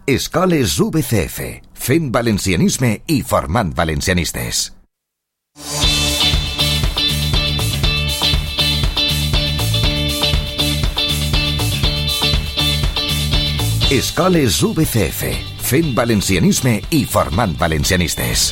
Escoles VCF, fent valencianisme i formant valencianistes. Escoles VCF, fent valencianisme i formant valencianistes.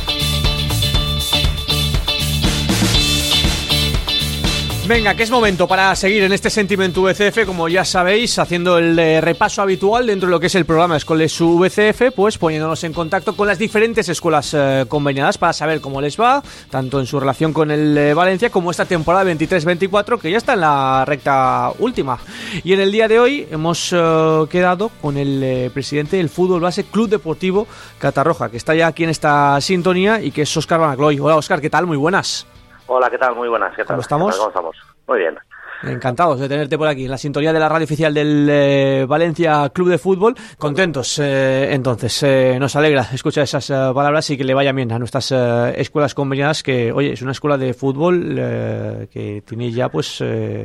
Venga, que es momento para seguir en este Sentiment VCF, como ya sabéis, haciendo el repaso habitual dentro de lo que es el programa Escoles VCF, pues poniéndonos en contacto con las diferentes escuelas conveniadas para saber cómo les va, tanto en su relación con el Valencia como esta temporada 23-24, que ya está en la recta última. Y en el día de hoy hemos quedado con el presidente del Fútbol Base Club Deportivo Catarroja, que está ya aquí en esta sintonía y que es Óscar Banacloy. Hola Óscar, ¿qué tal? Muy buenas. Hola, ¿qué tal? Muy buenas. ¿Qué tal? ¿Cómo estamos? ¿Cómo estamos? Muy bien. Encantados de tenerte por aquí en la sintonía de la radio oficial del Valencia Club de Fútbol. Contentos, entonces, nos alegra escuchar esas palabras y que le vaya bien a nuestras escuelas conveniadas, que, oye, es una escuela de fútbol que tiene ya, pues,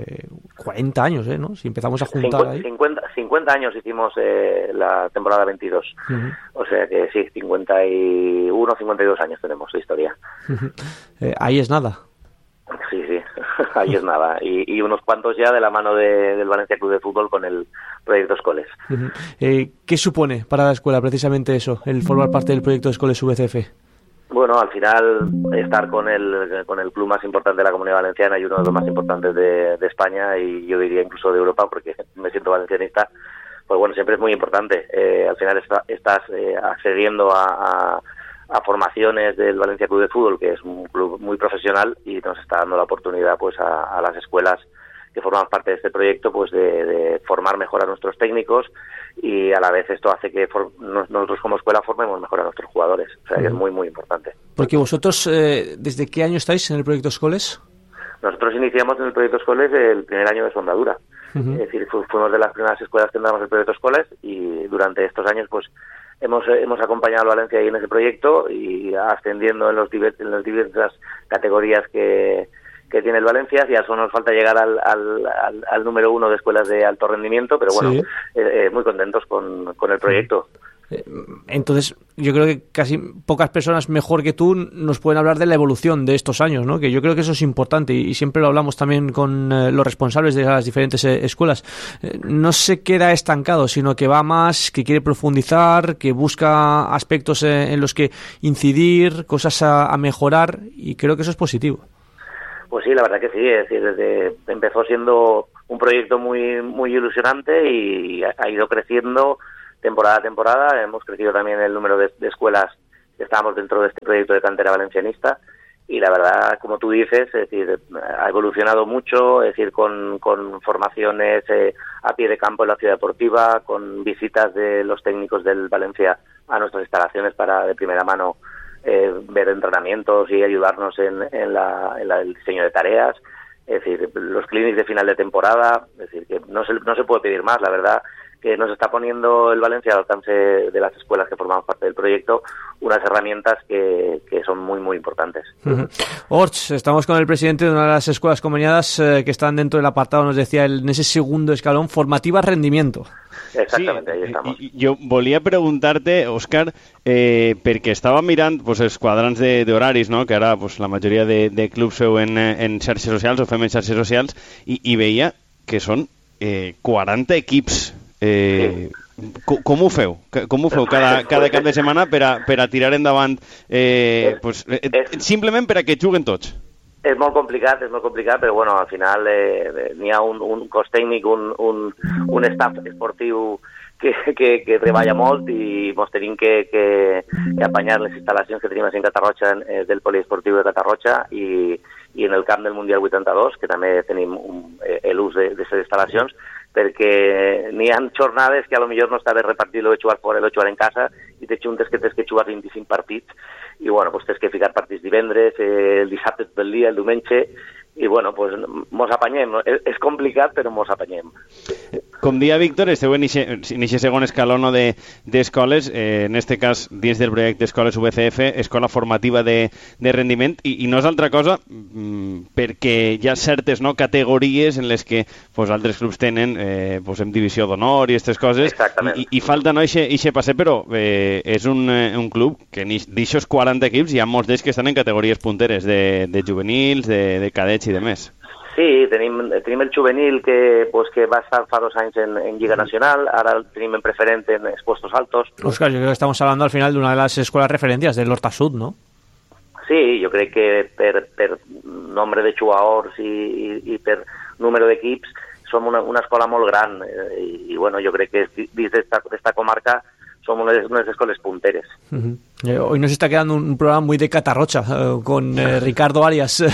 40 años, ¿no? Si empezamos a juntar ahí. 50 años hicimos la temporada 22. Uh-huh. O sea que sí, 51, 52 años tenemos de historia. Uh-huh. Ahí es nada. Sí, ahí es nada. Y unos cuantos ya de la mano del Valencia Club de Fútbol con el proyecto Escoles. Uh-huh. ¿Qué supone para la escuela precisamente eso, el formar parte del proyecto Escoles VCF? Bueno, al final estar con el club más importante de la Comunidad Valenciana y uno de los más importantes de España, y yo diría incluso de Europa, porque me siento valencianista, pues bueno, siempre es muy importante. Al final estás accediendo a formaciones del Valencia Club de Fútbol, que es un club muy profesional, y nos está dando la oportunidad pues a las escuelas que formamos parte de este proyecto, pues de formar mejor a nuestros técnicos, y a la vez esto hace que nosotros como escuela formemos mejor a nuestros jugadores. O sea, que es muy, muy importante. Porque vosotros, ¿desde qué año estáis en el proyecto Escoles? Nosotros iniciamos en el proyecto Escoles el primer año de su andadura. Uh-huh. Es decir, fuimos de las primeras escuelas que entramos el proyecto Escoles, y durante estos años pues hemos acompañado a Valencia ahí en ese proyecto, y ascendiendo en las diversas categorías que tiene el Valencia. Ya solo nos falta llegar al número 1 de escuelas de alto rendimiento, pero bueno, sí. Muy contentos con el proyecto. Entonces, yo creo que casi pocas personas mejor que tú nos pueden hablar de la evolución de estos años, ¿no? Que yo creo que eso es importante, y siempre lo hablamos también con los responsables de las diferentes escuelas. No se queda estancado, sino que va más, que quiere profundizar, que busca aspectos en los que incidir, cosas a mejorar, y creo que eso es positivo. Pues sí, la verdad que sí. Es decir, empezó siendo un proyecto muy, muy ilusionante, y ha ido creciendo temporada a temporada. Hemos crecido también el número de escuelas que estábamos dentro de este proyecto de cantera valencianista, y la verdad, como tú dices, es decir, ha evolucionado mucho, es decir, con formaciones a pie de campo en la ciudad deportiva, con visitas de los técnicos del Valencia a nuestras instalaciones para de primera mano ver entrenamientos y ayudarnos en el diseño de tareas. Es decir, los clinics de final de temporada. Es decir, que no se puede pedir más, la verdad, que nos está poniendo el Valencia al alcance de las escuelas que formamos parte del proyecto unas herramientas que son muy, muy importantes. Uh-huh. Orch, estamos con el presidente de una de las escuelas conveniadas que están dentro del apartado, nos decía, en ese segundo escalón, formativa rendimiento. Exactamente, sí, ahí estamos. Jo volia preguntar-te, Òscar, perquè estava mirant pues, els quadrants d'horaris, no? Que ara pues, la majoria de clubs feu en xarxes socials o fem en xarxes socials, i veia que són 40 equips. Com ho feu? Com ho feu cada cap de setmana per a tirar endavant simplement per a que juguen tots? És molt complicat, però bueno, al final n'hi ha un cos tècnic, un staff esportiu que treballa molt, i mos tenim que apanyar les instal·lacions que tenim a Catarroja del poliesportiu de Catarroja, i en el camp del Mundial 82, que també tenim l'ús d'aquestes instal·lacions, perquè n'hi ha jornades que a lo millor no està bé repartir lo de jugar fora i lo de jugar en casa, i te juntes que tens que jugar 25 partits, i bueno, pues tens que ficar partits divendres, el dissabte tot el dia, el diumenge, i bueno, pues mos apanyem. És complicat, però mos apanyem. Com dia Víctor, esteu en aquest segon escaló d'escoles, en este cas dins del projecte Escoles UBCF, Escola Formativa de Rendiment, i no és altra cosa perquè hi ha certes categories en les que altres clubs tenen en divisió d'honor i aquestes coses, i falta ixe passe, però és un club que d'aixòs 40 equips hi ha molts d'ells que estan en categories punteres de juvenils, de cadets i de més. Sí, tenim el juvenil que va estar fa 2 anys en Lliga Nacional, ara el tenim en preferent en puestos altos. Óscar, yo creo que estamos hablando al final de una de las escuelas referencias del Horta Sud, ¿no? Sí, jo crec que per nombre de jugadors i per número d'equips som una escola molt gran i bueno, jo crec que dins d'esta comarca som unes escoles punteres. Hoy nos está quedando un programa muy de Catarrocha con Ricardo Arias. Sí.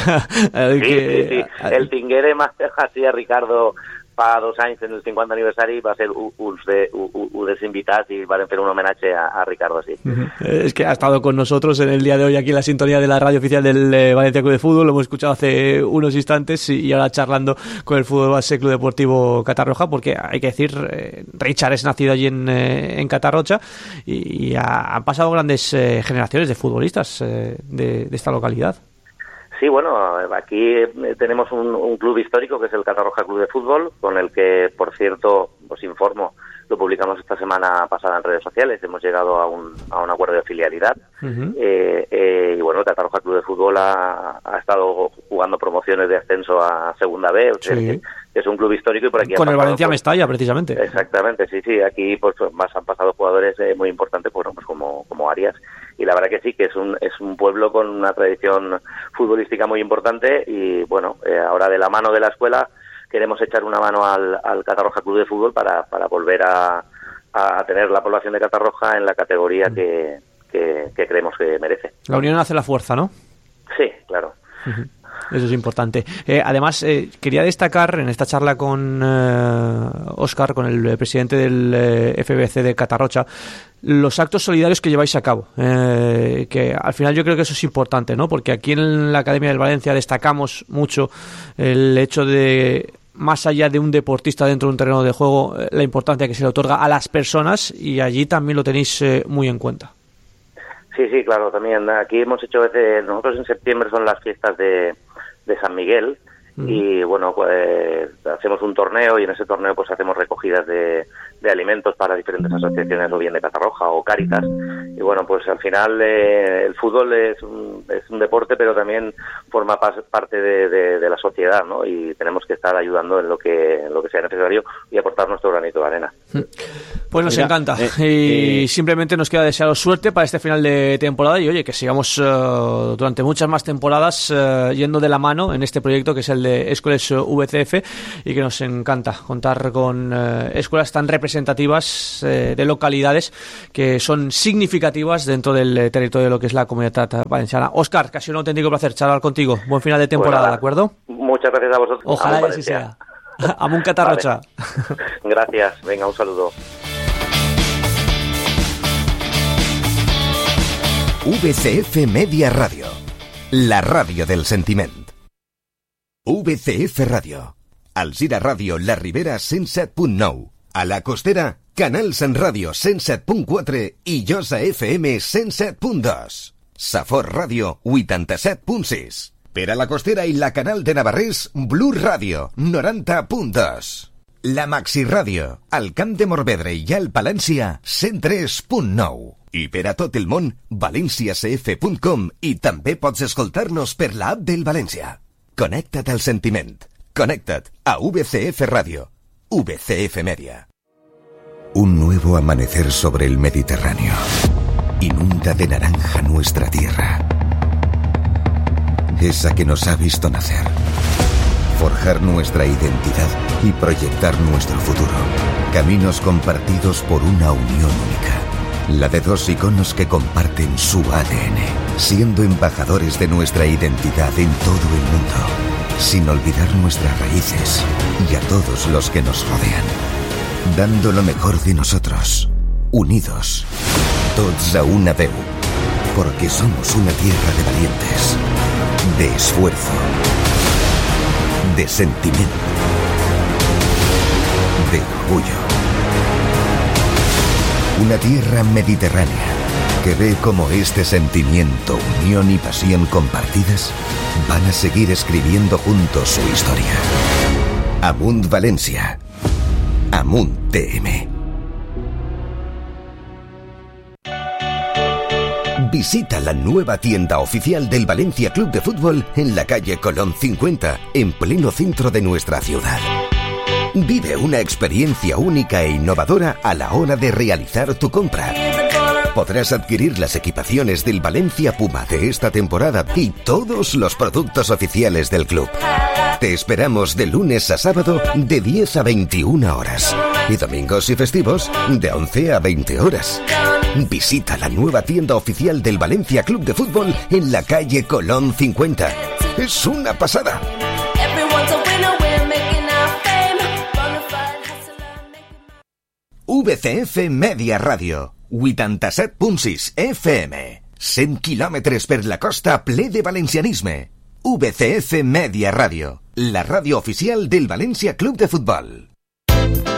El tinguere más así a Ricardo fa 2 anys en el 50 aniversari va ser un dels invitats i van fer un homenatge a Ricardo, sí. Es que ha estado con nosotros en el día de hoy aquí en la sintonía de la radio oficial del Valencia Club de Fútbol, lo hemos escuchado hace unos instantes y ahora charlando con el Fútbol Base Club Deportivo Catarroja, porque hay que decir, Richard es nacido allí en Catarrocha y han pasado grandes generaciones de futbolistas de esta localidad. Sí, bueno, aquí tenemos un club histórico que es el Catarroja Club de Fútbol, con el que, por cierto, os informo, lo publicamos esta semana pasada en redes sociales, hemos llegado a un acuerdo de filialidad. Y bueno, el Catarroja Club de Fútbol ha estado jugando promociones de ascenso a Segunda B, o sea, que es un club histórico y por aquí con el Valencia Mestalla, precisamente. Exactamente, sí, aquí han pasado jugadores muy importantes, como Arias. Y la verdad que sí, que es un pueblo con una tradición futbolística muy importante y bueno, ahora de la mano de la escuela queremos echar una mano al Catarroja Club de Fútbol para volver a tener la población de Catarroja en la categoría que creemos que merece. La unión hace la fuerza, ¿no? Sí, claro. Eso es importante. Además, quería destacar en esta charla con Óscar, con el presidente del FBC de Catarrocha, los actos solidarios que lleváis a cabo, que al final yo creo que eso es importante, ¿no? Porque aquí en la Academia del Valencia destacamos mucho el hecho de, más allá de un deportista dentro de un terreno de juego, la importancia que se le otorga a las personas, y allí también lo tenéis muy en cuenta. Sí, claro, también. Aquí hemos hecho nosotros en septiembre son las fiestas de San Miguel y bueno, pues hacemos un torneo y en ese torneo pues hacemos recogidas de alimentos para diferentes asociaciones, o bien de Catarroja o Cáritas, y bueno, pues al final el fútbol es un deporte, pero también forma parte de la sociedad, ¿no? Y tenemos que estar ayudando en lo que sea necesario y aportar nuestro granito de arena. Pues nos encanta y simplemente nos queda desearos suerte para este final de temporada y oye, que sigamos durante muchas más temporadas yendo de la mano en este proyecto que es el de Escoles UBCF, y que nos encanta contar con escuelas tan representativas de localidades que son significativas dentro del territorio de lo que es la Comunitat Valenciana. Óscar, que ha sido un auténtico placer charlar contigo. Buen final de temporada, pues, ¿de acuerdo? Muchas gracias a vosotros. Ojalá que así sea. Amun Catarrocha. Vale. Gracias, venga, un saludo. VCF Media Radio, la ràdio del sentiment. VCF Ràdio, Alzira Ràdio, La Ribera 107.9, a la Costera, Canal Sant Ràdio 107.4 i Josa FM 107.2, Safor Ràdio 87.6, per a la Costera i la Canal de Navarrés, Blu Ràdio 90.2, la Maxi Ràdio, al Camp de Morvedre i al Palència 103.9, i per a tot el món, valenciacf.com, i també pots escoltar-nos per l'app del València. Connecta't al sentiment. Connecta't a VCF Radio, VCF Media. Un nuevo amanecer sobre el Mediterráneo. Inunda de naranja nuestra tierra. Esa que nos ha visto nacer. Forjar nuestra identidad y proyectar nuestro futuro. Caminos compartidos por una unión única. La de dos iconos que comparten su ADN, siendo embajadores de nuestra identidad en todo el mundo, sin olvidar nuestras raíces y a todos los que nos rodean, dando lo mejor de nosotros, unidos, tots a una veu, porque somos una tierra de valientes, de esfuerzo, de sentimiento, de orgullo. Una tierra mediterránea que ve cómo este sentimiento, unión y pasión compartidas van a seguir escribiendo juntos su historia. Amunt Valencia. Amunt TM. Visita la nueva tienda oficial del Valencia Club de Fútbol en la calle Colón 50, en pleno centro de nuestra ciudad. Vive una experiencia única e innovadora a la hora de realizar tu compra. Podrás adquirir las equipaciones del Valencia Puma de esta temporada y todos los productos oficiales del club. Te esperamos de lunes a sábado de 10 a 21 horas y domingos y festivos de 11 a 20 horas. Visita la nueva tienda oficial del Valencia Club de Fútbol en la calle Colón 50. ¡Es una pasada! VCF Media Radio, 87.6 FM, 100 quilòmetres per la costa ple de valencianisme. VCF Media Radio, la ràdio oficial del València Club de Futbol.